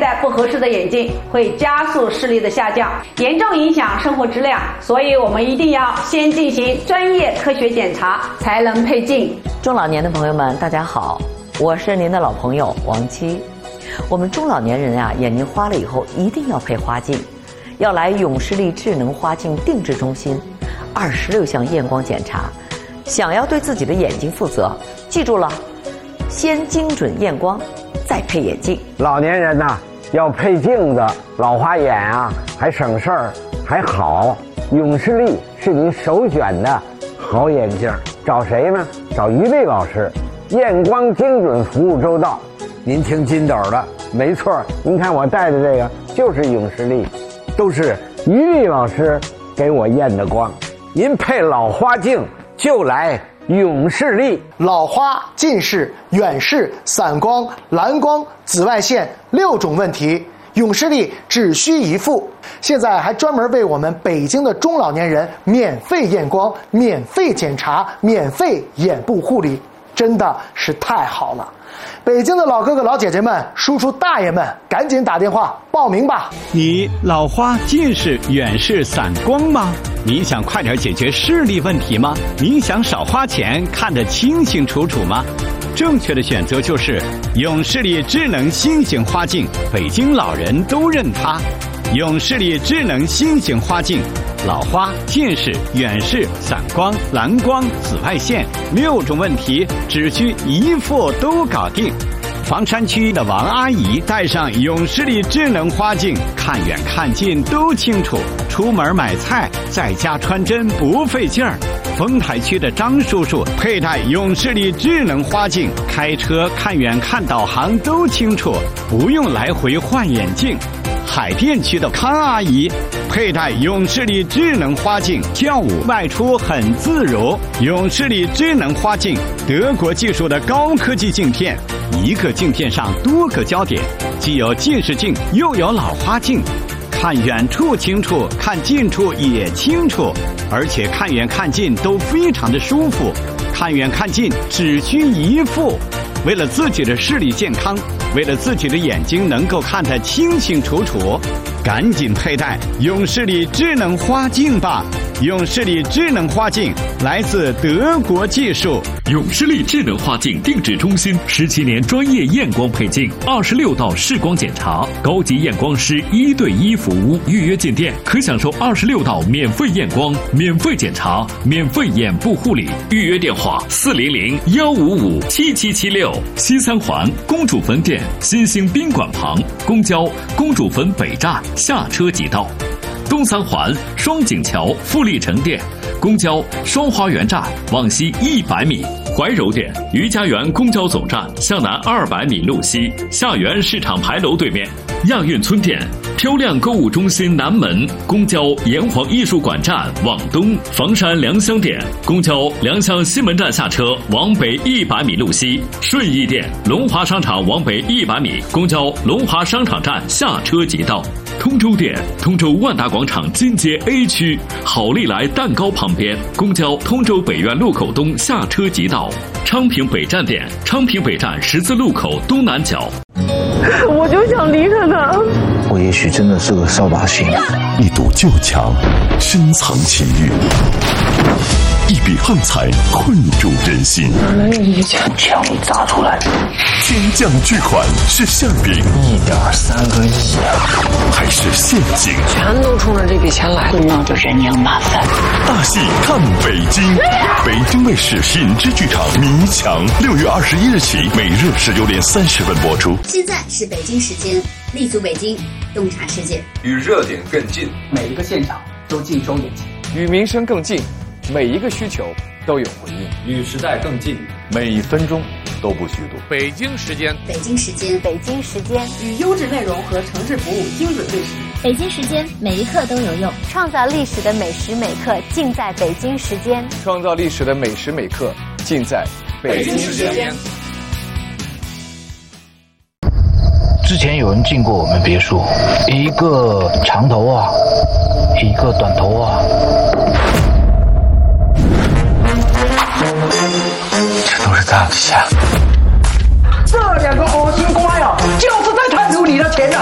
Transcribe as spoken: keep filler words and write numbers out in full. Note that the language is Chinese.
戴不合适的眼镜，会加速视力的下降，严重影响生活质量。所以我们一定要先进行专业科学检查，才能配镜。 中老年的朋友们，大家好，我是您的老朋友王七。我们中老年人啊，眼睛花了以后一定要配花镜，要来永视力智能花镜定制中心，二十六项验光检查。想要对自己的眼睛负责，记住了，先精准验光，再配眼镜。 老年人呐、啊，要配镜子，老花眼啊，还省事儿，还好。永视力是您首选的好眼镜，找谁呢？找于丽老师，验光精准，服务周到。您听金斗的，没错，您看我戴的这个就是永视力，都是于丽老师给我验的光。您配老花镜就来永视力。 老花、近视、远视、散光、蓝光、紫外线六种问题，永视力只需一副。现在还专门为我们北京的中老年人免费验光、免费检查、免费眼部护理，真的是太好了。北京的老哥哥老姐姐们、叔叔大爷们，赶紧打电话报名吧。 你老花、近视、远视、散光吗？你想快点解决视力问题吗？你想少花钱看得清清楚楚吗？正确的选择就是永视力智能新型花镜，北京老人都认它。永视力智能新型花镜，老花、近视、远视、散光、蓝光、紫外线六种问题只需一副都搞定。房山区的王阿姨戴上永视力智能花镜，看远看近都清楚，出门买菜在家穿针不费劲儿。丰台区的张叔叔佩戴永视力智能花镜，开车看远看导航都清楚，不用来回换眼镜。海淀区的康阿姨佩戴永视力智能花镜，跳舞外出很自如。永视力智能花镜，德国技术的高科技镜片，一个镜片上多个焦点，既有近视镜又有老花镜，看远处清楚，看近处也清楚，而且看远看近都非常的舒服。看远看近只需一副。为了自己的视力健康，为了自己的眼睛能够看得清清楚楚，赶紧佩戴永视力智能花镜吧。永视力智能花镜来自德国技术。 永视力智能花镜定制中心十七年专业验光配镜，二十六道视光检查，高级验光师一对一服务。预约进店可享受二十六道免费验光、免费检查、免费眼部护理。预约电话：四零零幺五五七七七六。西三环公主坟店新兴宾馆旁，公交公主坟北站下车即到。东三环双井桥富力城店，公交双花园站往西一百米。怀柔店余家园公交总站向南二百米路西，下园市场牌楼对面。亚运村店漂亮购物中心南门，公交炎黄艺术馆站往东。房山良乡店公交良乡西门站下车往北一百米路西。顺义店龙华商场往北一百米，公交龙华商场站下车即到。通州店通州万达广场金街 A 区好利来蛋糕旁边，公交通州北苑路口东下车即到。昌平北站店昌平北站十字路口东南角。 我就想离开他。 我也许真的是个扫把星。 一堵旧墙深藏情欲，一笔横财困住人心。 哪来的这些钱？ 枪一砸出来， 天降巨款是馅饼， 一点三个亿啊！ 还是陷阱？ 全都冲着这笔钱来， 那就人仰马翻。 大戏看北京，北京卫视品质剧场《迷墙》，六月二十一日起，每日十九点三十分播出。 现在是北京时间，立足北京，洞察世界， 与热点更近， 每一个现场都尽收眼前； 与民生更近，每一个需求都有回应； 与时代更近， 每一分钟都不虚度。 北京时间， 北京时间， 北京时间， 与优质内容和城市服务精准对时。 北京时间，每一刻都有用，创造历史的每时每刻尽在北京时间。 创造历史的每时每刻尽在北京时间。 之前有人进过我们别墅，一个长头啊，一个短头啊。这都是在下。 这两个恶心瓜呀，就是在贪图你的钱啊！